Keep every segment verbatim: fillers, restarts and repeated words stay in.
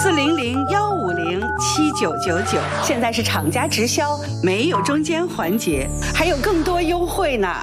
四零零幺五零七九九九，现在是厂家直销，没有中间环节，还有更多优惠呢。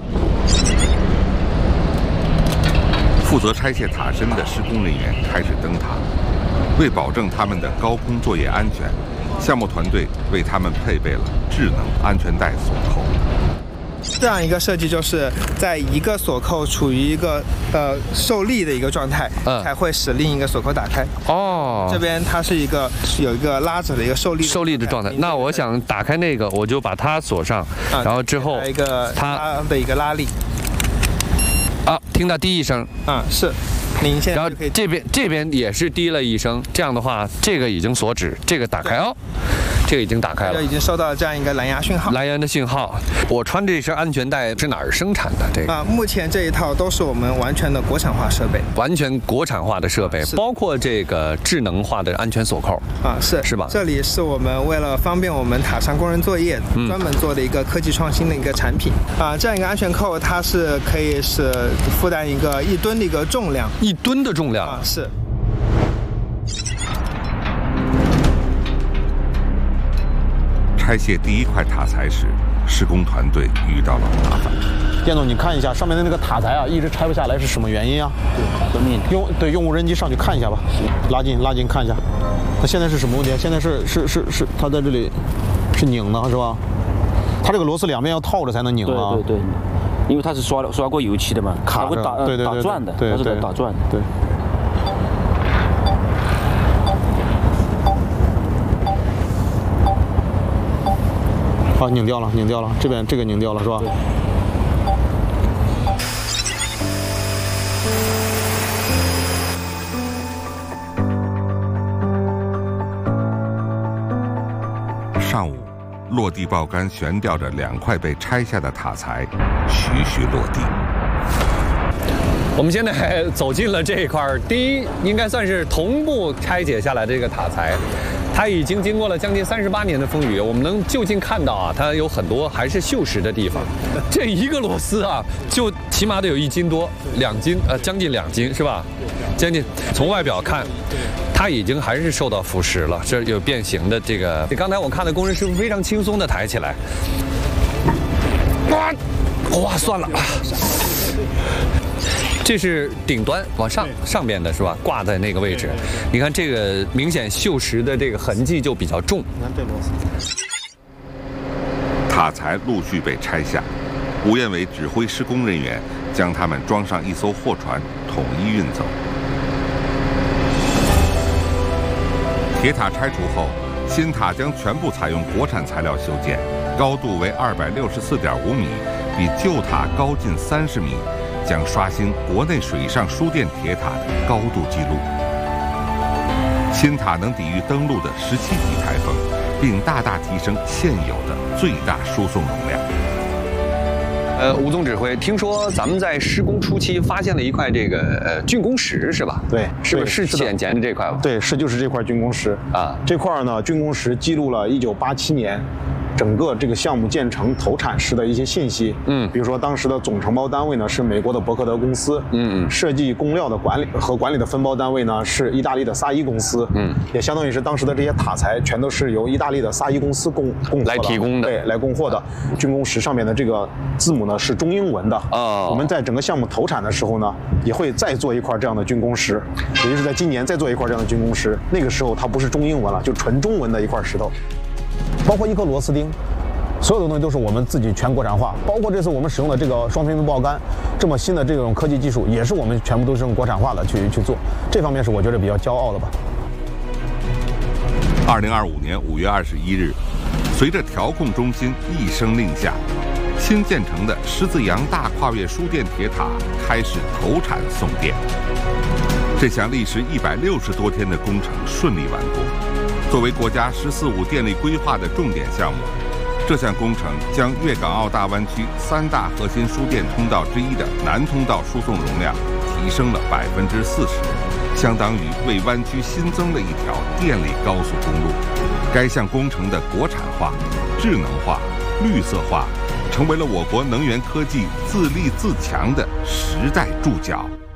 负责拆卸塔身的施工人员开始登塔，为保证他们的高空作业安全，项目团队为他们配备了智能安全带锁扣。 这样一个设计，就是在一个锁扣处于一个呃受力的一个状态，嗯，才会使另一个锁扣打开。哦，这边它是一个有一个拉着的一个受力受力的状态。那我想打开那个，我就把它锁上，嗯、然后之后一个它的一个拉力。 啊，听到滴一声， 啊是，您现在然后这边这边也是滴了一声，这样的话，这个已经锁止，这个打开哦。这个已经打开了， 已经收到了这样一个蓝牙讯号。 蓝牙的信号。我穿这身安全带是哪儿生产的？这个啊，目前这一套都是我们完全的国产化设备， 完全国产化的设备，包括这个智能化的安全锁扣啊，是是吧？ 这里是我们为了方便我们塔上工人作业，嗯、专门做的一个科技创新的一个产品啊。这样一个安全扣，它是可以是负担一个一吨的一个重量， 一吨的重量啊，是。 拆卸第一块塔材时，施工团队遇到了麻烦。 店总，你看一下上面的那个塔材啊，一直拆不下来，是什么原因啊？对，用对用无人机上去看一下吧，拉近拉近看一下。那现在是什么问题？现在是是是是，它在这里是拧的，是吧？它这个螺丝两边要套着才能拧啊。 对对对，因为它是刷刷过油漆的嘛， 卡会打对对打转的， 对它是在打转的。 对。好，拧掉了，拧掉了，这边这个拧掉了是吧？ 上午，落地爆杆悬吊着两块被拆下的塔材，徐徐落地。 我们现在走进了这一块，第一应该算是同步拆解下来的这个塔材。它已经经过了将近三十八年的风雨，我们能就近看到啊，它有很多还是锈蚀的地方。这一个螺丝啊，就起码得有一斤多，两斤，呃，将近两斤是吧？将近。从外表看，它已经还是受到腐蚀了，这有变形的这个。刚才我看的工人师傅非常轻松地抬起来，哇，哇，算了。这是顶端往上上边的是吧？挂在那个位置，你看这个明显锈蚀的这个痕迹就比较重。 你看这螺丝。 塔材陆续被拆下，吴彦伟指挥施工人员将它们装上一艘货船，统一运走。铁塔拆除后，新塔将全部采用国产材料修建，高度为二百六十四点五米，比旧塔高近三十米。将刷新国内水上输电铁塔的高度记录。新塔能抵御登陆的十七级台风，并大大提升现有的最大输送容量。 呃，吴总指挥，听说咱们在施工初期发现了一块这个呃竣工石是吧？ 对， 是不是是捡捡的这块吧？ 对，是就是这块竣工石啊。这块呢，竣工石记录了一九八七年。整个这个项目建成投产时的一些信息，嗯，比如说当时的总承包单位呢是美国的伯克德公司，嗯嗯，设计工料的管理和管理的分包单位呢是意大利的萨伊公司，嗯，也相当于是当时的这些塔材全都是由意大利的萨伊公司供供来提供的， 对，来供货的。竣工石上面的这个字母呢是中英文的啊。我们在整个项目投产的时候呢，也会再做一块这样的竣工石，也就是在今年再做一块这样的竣工石。那个时候它不是中英文了，就纯中文的一块石头。包括一颗螺丝钉，所有的东西都是我们自己全国产化。包括这次我们使用的这个双飞门爆杆，这么新的这种科技技术，也是我们全部都是用国产化的去去做。这方面是我觉得比较骄傲的吧。 二零二五年五月二十一日，随着调控中心一声令下，新建成的狮子洋大跨越输电铁塔开始投产送电。这项历时一百六十多天的工程顺利完工。作为国家“十四五”电力规划的重点项目，这项工程将粤港澳大湾区三大核心输电通道之一的南通道输送容量提升了百分之四十，相当于为湾区新增了一条电力高速公路。该项工程的国产化、智能化、绿色化，成为了我国能源科技自立自强的时代注脚。